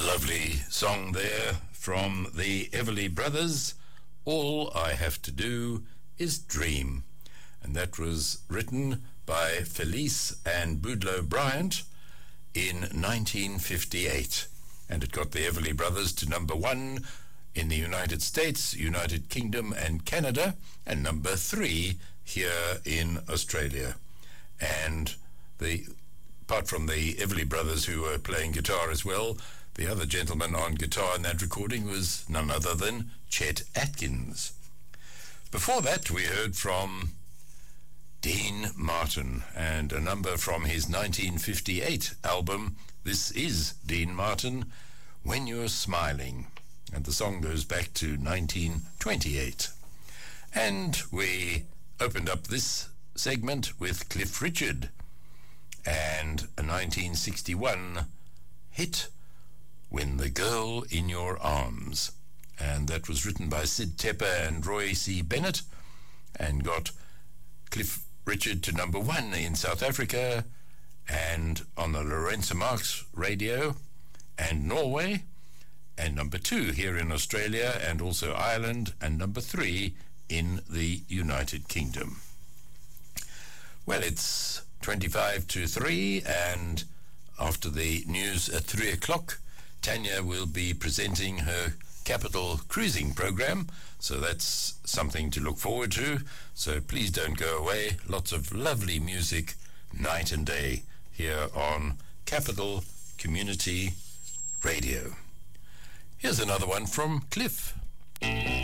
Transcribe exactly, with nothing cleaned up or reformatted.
Lovely song there from the Everly Brothers, All I Have to Do is Dream. And that was written by Felice and Boudleaux Bryant in nineteen fifty-eight. And it got the Everly Brothers to number one in the United States, United Kingdom and Canada, and number three here in Australia. And the apart from the Everly Brothers, who were playing guitar as well, the other gentleman on guitar in that recording was none other than Chet Atkins. Before that, we heard from Dean Martin and a number from his nineteen fifty-eight album, This Is Dean Martin, When You're Smiling. And the song goes back to nineteen twenty-eight. And we opened up this segment with Cliff Richard and a nineteen sixty-one hit, When the Girl in Your Arms. And that was written by Sid Tepper and Roy C. Bennett and got Cliff Richard to number one in South Africa and on the Lorenzo Marx radio and Norway, and number two here in Australia and also Ireland, and number three in the United Kingdom. Well, it's twenty-five to three, and after the news at three o'clock, Tanya will be presenting her Capital Cruising program, so that's something to look forward to. So please don't go away. Lots of lovely music night and day here on Capital Community Radio. Here's another one from Cliff.